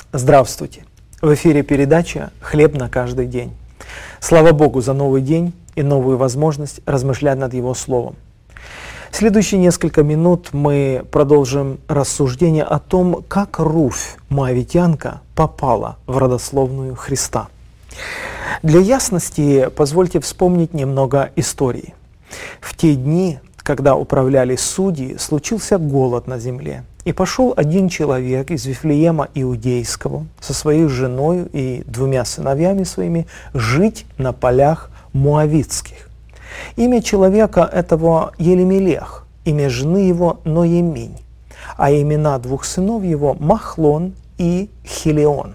Здравствуйте! В эфире передача «Хлеб на каждый день». Слава Богу за новый день и новую возможность размышлять над Его Словом. В следующие несколько минут мы продолжим рассуждение о том, как Руфь, моавитянка, попала в родословную Христа. Для ясности позвольте вспомнить немного истории. В те дни, когда управляли судьи, случился голод на земле. И пошел один человек из Вифлеема Иудейского со своей женой и 2 сыновьями своими жить на полях Моавитских. Имя человека этого Елемелех, имя жены его Ноеминь, а имена 2 сынов его Махлон и Хилион.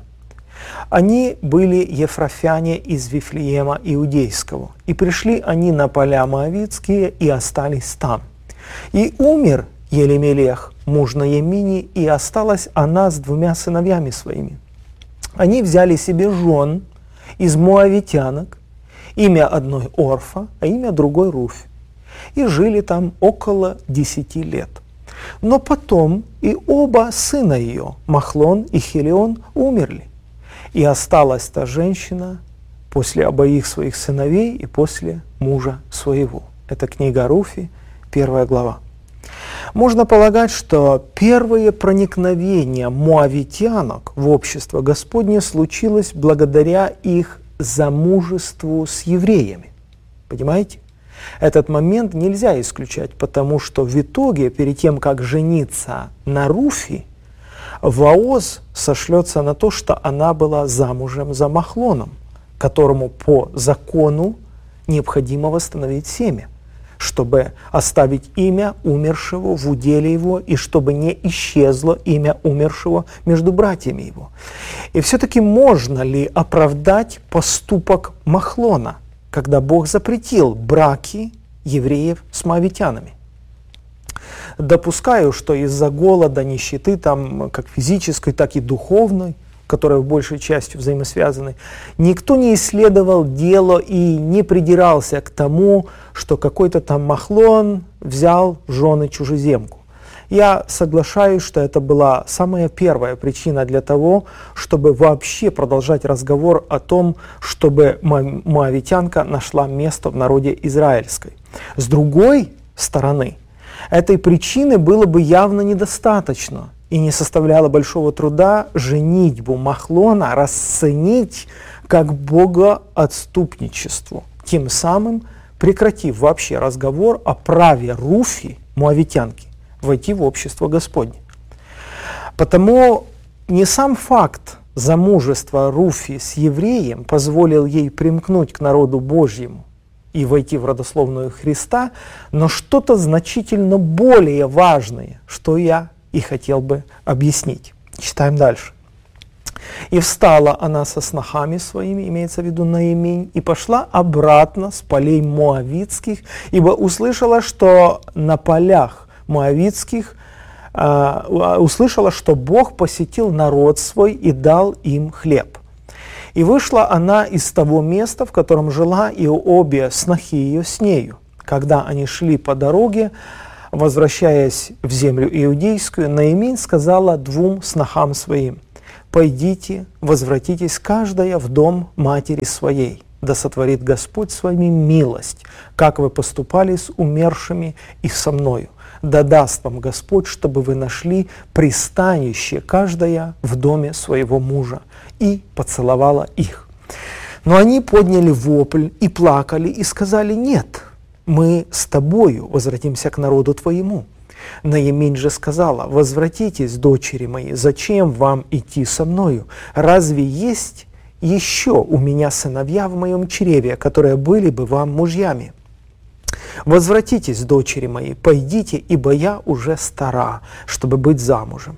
Они были ефрафяне из Вифлеема Иудейского, и пришли они на поля Моавитские и остались там. И умер Елемелех, муж Ноемини, и осталась она с 2 сыновьями своими. Они взяли себе жен из моавитянок, имя одной Орфа, а имя другой Руфь, и жили там около 10 лет. Но потом и оба сына ее, Махлон и Хилион, умерли, и осталась та женщина после обоих своих сыновей и после мужа своего. Это книга Руфи, 1 глава. Можно полагать, что первое проникновение моавитянок в общество Господне случилось благодаря их замужеству с евреями. Понимаете? Этот момент нельзя исключать, потому что в итоге, перед тем, как жениться на Руфи, Вооз сошлется на то, что она была замужем за Махлоном, которому по закону необходимо восстановить семя, чтобы оставить имя умершего в уделе его, и чтобы не исчезло имя умершего между братьями его. И все-таки можно ли оправдать поступок Махлона, когда Бог запретил браки евреев с моавитянами? Допускаю, что из-за голода, нищеты, там, как физической, так и духовной, которые в большей части взаимосвязаны, никто не исследовал дело и не придирался к тому, что какой-то там Махлон взял в жены чужеземку. Я соглашаюсь, что это была самая первая причина для того, чтобы вообще продолжать разговор о том, чтобы моавитянка нашла место в народе израильской. С другой стороны, этой причины было бы явно недостаточно, и не составляло большого труда женитьбу Махлона расценить как богоотступничество, тем самым прекратив вообще разговор о праве Руфи, моавитянки, войти в общество Господне. Потому не сам факт замужества Руфи с евреем позволил ей примкнуть к народу Божьему и войти в родословную Христа, но что-то значительно более важное, что я и хотел бы объяснить. Читаем дальше. «И встала она со снохами своими, имеется в виду Ноеминь, и пошла обратно с полей моавитских, ибо услышала, что на полях моавитских, услышала, что Бог посетил народ свой и дал им хлеб. И вышла она из того места, в котором жила, и обе снохи ее с нею. Когда они шли по дороге, возвращаясь в землю иудейскую, Ноеминь сказала 2 снохам своим: «Пойдите, возвратитесь каждая в дом матери своей, да сотворит Господь с вами милость, как вы поступали с умершими и со мною. Да даст вам Господь, чтобы вы нашли пристанище каждая в доме своего мужа». И поцеловала их. Но они подняли вопль и плакали, и сказали: «Нет, мы с тобою возвратимся к народу твоему». Ноеминь же сказала: «Возвратитесь, дочери мои, зачем вам идти со мною? Разве есть еще у меня сыновья в моем чреве, которые были бы вам мужьями? Возвратитесь, дочери мои, пойдите, ибо я уже стара, чтобы быть замужем.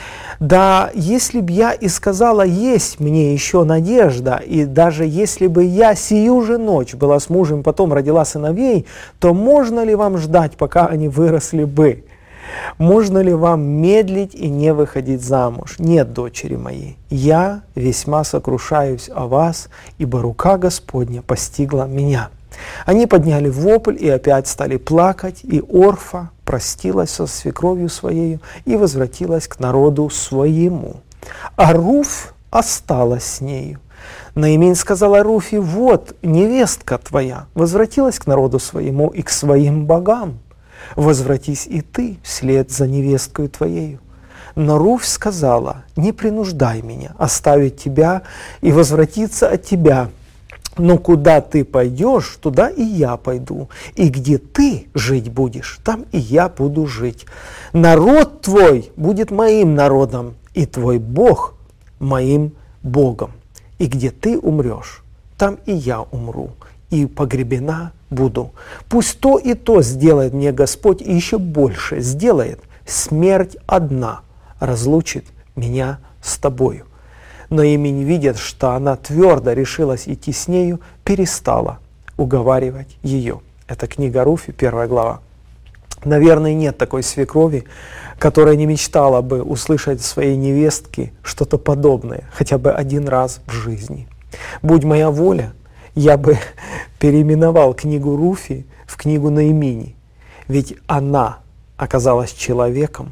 Да, если б я и сказала, есть мне еще надежда, и даже если бы я сию же ночь была с мужем, потом родила сыновей, то можно ли вам ждать, пока они выросли бы? Можно ли вам медлить и не выходить замуж? Нет, дочери мои, я весьма сокрушаюсь о вас, ибо рука Господня постигла меня». Они подняли вопль и опять стали плакать, и Орфа простилась со свекровью своей и возвратилась к народу своему. а Руфь осталась с нею. Наимень сказала Руфи: вот невестка твоя возвратилась к народу своему и к своим богам. Возвратись и ты вслед за невесткою твоею. Но Руфь сказала: не принуждай меня оставить тебя и возвратиться от тебя. Но куда ты пойдешь, туда и я пойду. И где ты жить будешь, там и я буду жить. Народ твой будет моим народом, и твой Бог моим Богом. И где ты умрешь, там и я умру, и погребена буду. Пусть то и то сделает мне Господь, и еще больше сделает. Смерть одна разлучит меня с тобою. Наимень, видя, что она твердо решилась идти с нею, перестала уговаривать ее. Это книга Руфи, 1 глава. Наверное, нет такой свекрови, которая не мечтала бы услышать от своей невестки что-то подобное, хотя бы один раз в жизни. Будь моя воля, я бы переименовал книгу Руфи в книгу Наимени, ведь она оказалась человеком,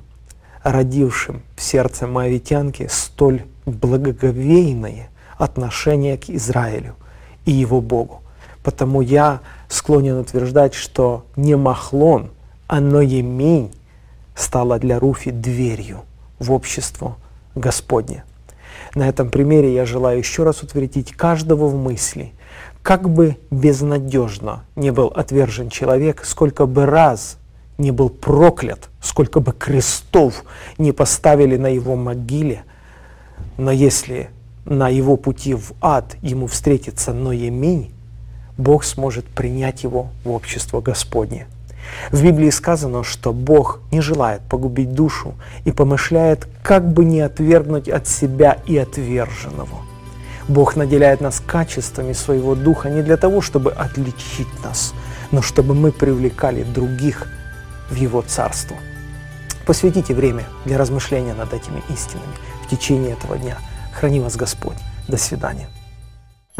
родившим в сердце моавитянки столь благоговейное отношение к Израилю и его Богу. Потому я склонен утверждать, что не Махлон, а Ноемень стала для Руфи дверью в общество Господне. На этом примере я желаю еще раз утвердить каждого в мысли: как бы безнадежно не был отвержен человек, сколько бы раз не был проклят, сколько бы крестов не поставили на его могиле, но если на его пути в ад ему встретится Ноемень, Бог сможет принять его в общество Господне. В Библии сказано, что Бог не желает погубить душу и помышляет, как бы не отвергнуть от себя и отверженного. Бог наделяет нас качествами своего Духа не для того, чтобы отличить нас, но чтобы мы привлекали других в Его Царство. Посвятите время для размышления над этими истинами в течение этого дня. Храни вас Господь. До свидания.